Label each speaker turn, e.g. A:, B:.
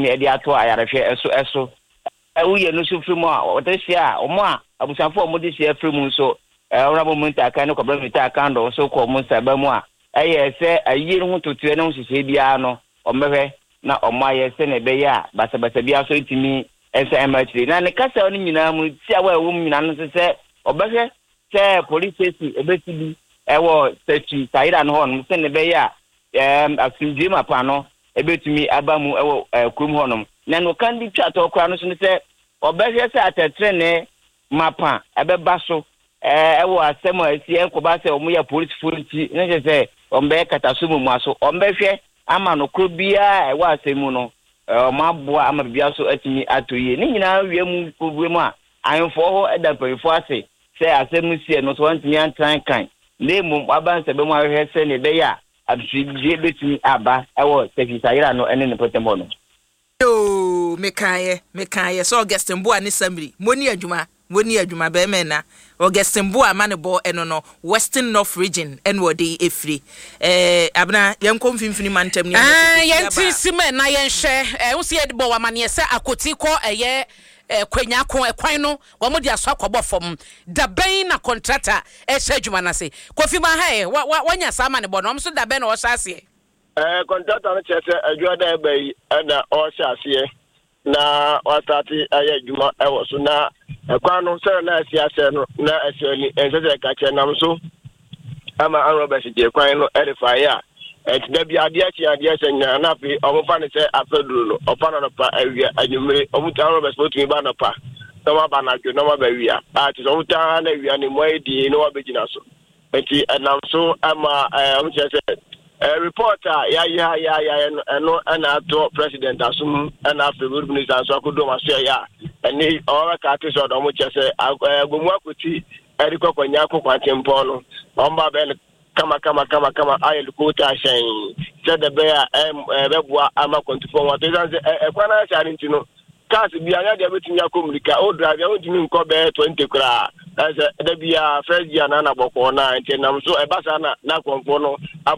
A: ebetimi edi ato ayarehwe eso uye no so free mu a odehia omo a abusanfo omo de hia free mu so honorable Muntaka no kwabra Muntaka ndo so ko mu saba mu a se ayi no tutu ne hihye bia no omehwe na omo ayese na be ya basabasa bia so itimi ense emergency na ne kasa no nyina mu ti awa ewo nyina no se obehwe se police station ebetibi ewo sechi taira no hono se ne be ya afinji mapa no ebetumi abamu ewo krum hono na no kan di twa to kra no so se obehwe se atetre ne mapa ebeba so ewo asemo asi enkoba se omo ya police forti ne se ombe katasumu mu aso ombehwe ama no kro bia ewo asemu no mabua ama bia so atimi atoye ni nyina wie mu kobue mu a ayonfo ho edampefo ase se asemu sie no so antimi antran kan lemu abanse be mu ahwe se ne be ya absije betimi aba ewo sefisayira no ene ne potembo no
B: yo mekaye so Augustin Boa ni Samri moni adwuma be mena Augustin Boa manebo eno no Western North region enwo de efri abna yenkom finfini mantem ni
C: yenti sime na yenhwe wo se yedbo wa mane se akoti ko eye kwanya ko ekwan no wo mo di aso akobọ fom da ben na contractor hye adwuma na se Kofi ma ha wanya sama ne bo no so da ben na wo hyase
D: contractor no chese adwa da bai na o hyase na wasati aye adwuma ewo so na ekwan no se na asiase no na asiani ensese ka che nam so ama Robert je kwan no edify ya da bi ade senya na pe omofa ne se afeduru no opa no pa awia anyumre omuta Robert spotimi ba no pa no ma ba na dwo no ma ba wia ti so muta na wia ne mo edi no wa begina so enti enam so ama omchese reporter ya no ana to president asum ana favourite minister so akodo ma so ya eni o ka ti so do mo chese agbomu akoti eriko kwanya akokwa tempo no omba be kama ayel kota shen said the bear bebua ama kontifo wa tezanze ekwana sha ntino cars bia ya de betumi akomulika o drive o ntimi nko be 20 kra da bia first year na boko na ntenam so ebasa na konfo no